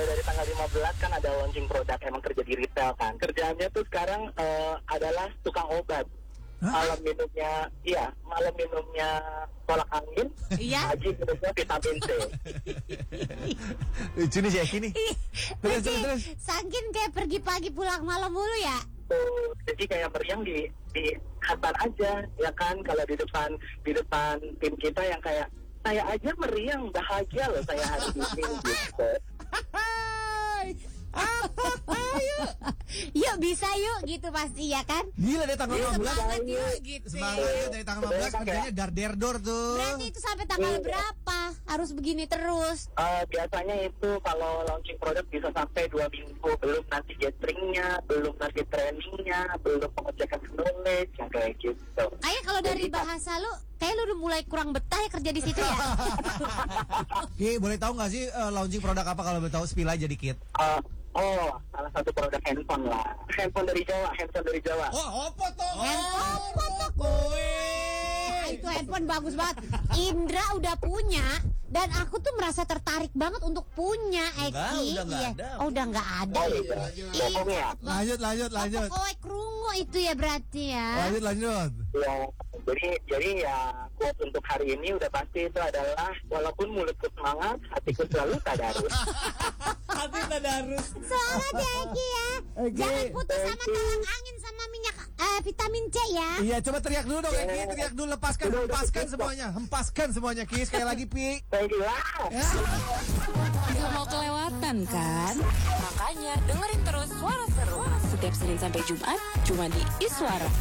mulai dari tanggal 15 kan ada launching produk, emang kerja di retail kan. Kerjaannya tuh sekarang adalah tukang obat. Malam minumnya tolak angin, pagi minumnya vitamin C. Lucu nih si Eki nih. Terus. Saking kayak pergi pagi pulang malam mulu ya. Tuh, jadi kayak meriang di kantor aja, ya kan? Kalau di depan tim kita yang kayak saya aja meriang, bahagia loh saya hari ini gitu. Yuk bisa yuk gitu pasti ya kan. Gila dari tanggal 15. Semangat yuk gitu. Semangat yuk dari tanggal 15 kerjanya dar-der-dor tuh. Berarti itu sampai tanggal berapa? Harus begini terus. Biasanya itu kalau launching produk bisa sampai 2 minggu, belum nanti gatheringnya, belum nanti trainingnya, belum pengecekan knowledge, yang kayak gitu. Ayah kalau dari bahasa lu, kayak lu udah mulai kurang betah ya kerja di situ ya. Ki, boleh tahu nggak sih launching produk apa kalau boleh tahu spill aja dikit? Salah satu produk handphone lah. Handphone dari Jawa. Oh, apa tuh? Handphone tuh. Itu handphone bagus banget. Indra udah punya dan aku tuh merasa tertarik banget untuk punya Eki. Udah nggak ada. Oh, udah nggak ada. Bohong ya? Lanjut. Oh, kerungu itu ya berarti ya. Lanjut. Ya, jadi ya quote untuk hari ini udah pasti itu adalah walaupun mulutku semangat, hatiku selalu tadarus. Hati tadarus. Semangat ya Eki ya. Jangan putus sama tolak angin sama minyak vitamin C ya. Iya, coba teriak dulu dong Eki, teriak dulu, hempaskan semuanya Ki, sekali lagi Pi. Gak mau kelewatan kan? Makanya dengerin terus Suara Seru setiap Senin sampai Jumat cuma di Iswara.